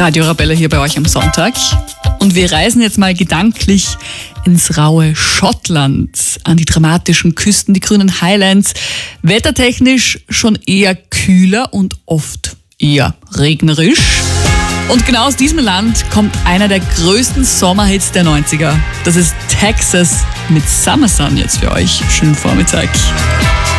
Radio Arabella hier bei euch am Sonntag. Und wir reisen jetzt mal gedanklich ins raue Schottland, an die dramatischen Küsten, die grünen Highlands. Wettertechnisch schon eher kühler und oft eher regnerisch. Und genau aus diesem Land kommt einer der größten Sommerhits der 90er. Das ist Texas mit Summer Sun jetzt für euch. Schönen Vormittag.